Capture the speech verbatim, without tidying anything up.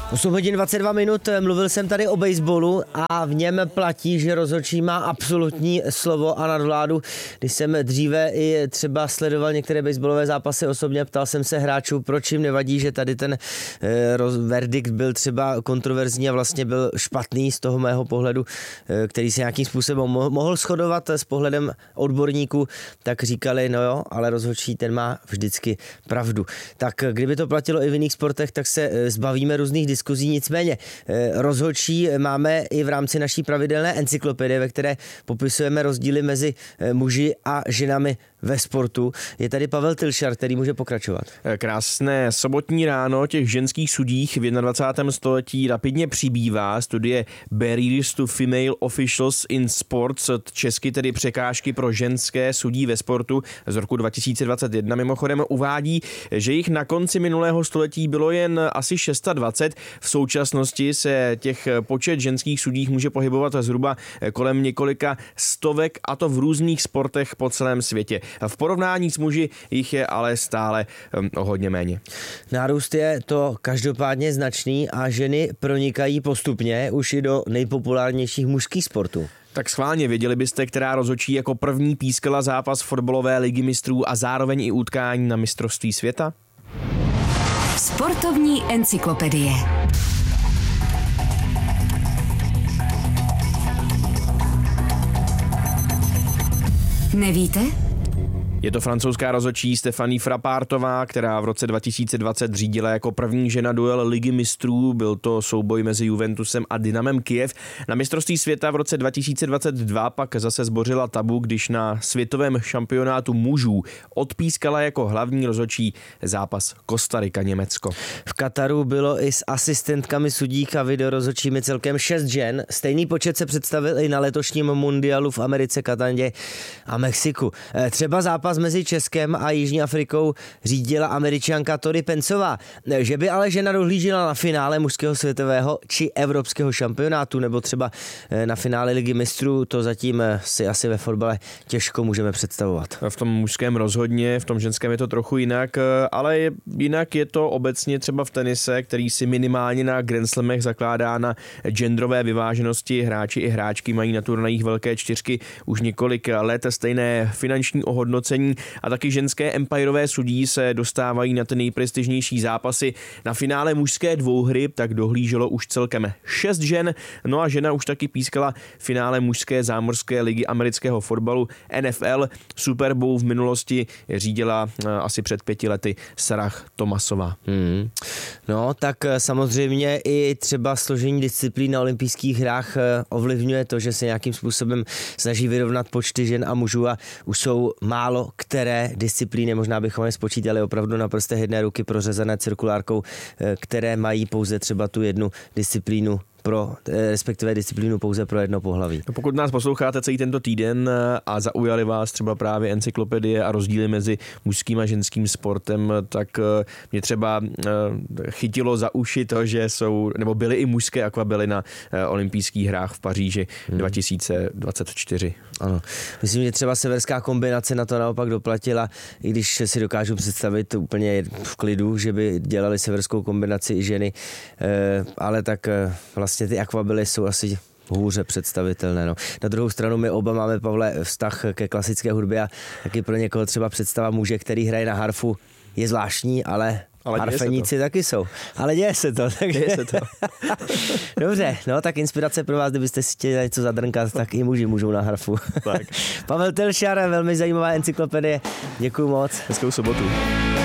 osm hodin dvacet dva minut, mluvil jsem tady o baseballu a v něm platí, že rozhodčí má absolutní slovo a nadvládu. Když jsem dříve i třeba sledoval některé baseballové zápasy osobně, ptal jsem se hráčů, proč jim nevadí, že tady ten eh, roz, verdikt byl třeba kontroverzní a vlastně byl špatný z toho mého pohledu, eh, který se nějakým způsobem mo- mohl shodovat s pohledem odborníků, tak říkali, no jo, ale rozhodčí ten má vždycky pravdu. Tak kdyby to platilo i v jiných sportech, tak se eh, zbavíme různých diskuzí, nicméně rozhodčí máme i v rámci naší pravidelné encyklopedie, ve které popisujeme rozdíly mezi muži a ženami ve sportu. Je tady Pavel Tylšar, který může pokračovat. Krásné sobotní ráno, těch ženských sudích v dvacátém prvním století rapidně přibývá. Studie Barriers to Female Officials in Sports, česky tedy překážky pro ženské sudí ve sportu z roku dva tisíce dvacet jedna, mimochodem uvádí, že jich na konci minulého století bylo jen asi dvacet šest. V současnosti se těch počet ženských sudích může pohybovat zhruba kolem několika stovek, a to v různých sportech po celém světě. V porovnání s muži jich je ale stále um, o hodně méně. Nárůst je to každopádně značný a ženy pronikají postupně už i do nejpopulárnějších mužských sportů. Tak schválně, věděli byste, která rozhodčí jako první pískala zápas fotbalové ligy mistrů a zároveň i utkání na mistrovství světa? Sportovní encyklopedie. Nevíte? Je to francouzská rozhodčí Stéphanie Frappardová, která v roce dva tisíce dvacet řídila jako první žena duel ligy mistrů. Byl to souboj mezi Juventusem a Dynamem Kyjev. Na mistrovství světa v roce dva tisíce dvacet dva pak zase zbořila tabu, když na světovém šampionátu mužů odpískala jako hlavní rozhodčí zápas Kostarika Německo. V Kataru bylo i s asistentkami sudík a videorozhodčími celkem šest žen. Stejný počet se představil i na letošním mundialu v Americe, Kanadě a Mexiku. Třeba zápas mezi Českem a Jižní Afrikou řídila Američanka Tori Pencová. Že by ale žena dohlížela na finále mužského světového či evropského šampionátu nebo třeba na finále ligy mistrů, to zatím si asi ve fotbale těžko můžeme představovat. V tom mužském rozhodně, v tom ženském je to trochu jinak, ale je, jinak je to obecně třeba v tenise, který si minimálně na Grand Slamech zakládá na genderové vyváženosti. Hráči i hráčky mají na turnajích velké čtyřky už několik let, stejné finanční ohodnocení a taky ženské empirové sudí se dostávají na ty nejprestižnější zápasy. Na finále mužské dvouhry tak dohlíželo už celkem šest žen, no a žena už taky pískala finále mužské zámořské ligy amerického fotbalu N F L. Super Bowl v minulosti řídila asi před pěti lety Sarah Thomasová. Hmm. No tak samozřejmě i třeba složení disciplín na olympijských hrách ovlivňuje to, že se nějakým způsobem snaží vyrovnat počty žen a mužů a už jsou málo které disciplíny, možná bychom je spočítali opravdu na prstech jedné ruky prořezané cirkulárkou, které mají pouze třeba tu jednu disciplínu pro, respektive disciplínu pouze pro jedno pohlaví. No pokud nás posloucháte celý tento týden a zaujali vás třeba právě encyklopedie a rozdíly mezi mužským a ženským sportem, tak mě třeba chytilo za uši to, že jsou, nebo byly i mužské akvabily na olympijských hrách v Paříži hmm. dva tisíce dvacet čtyři. Ano. Myslím, že třeba severská kombinace na to naopak doplatila, i když si dokážu představit úplně v klidu, že by dělali severskou kombinaci i ženy, ale tak vlastně ty akvabily jsou asi hůře představitelné. No. Na druhou stranu my oba máme, Pavle, vztah ke klasické hudbě a taky pro někoho třeba představa muže, který hraje na harfu, je zvláštní, ale Ale harfeníci taky jsou. Ale děje se to. Takže... Děje se to. Dobře, no tak inspirace pro vás, kdybyste si chtěli něco zadrnkat, tak i muži můžou na harfu. Tak. Pavel Tylšar, velmi zajímavá encyklopedie. Děkuju moc. Hezkou sobotu.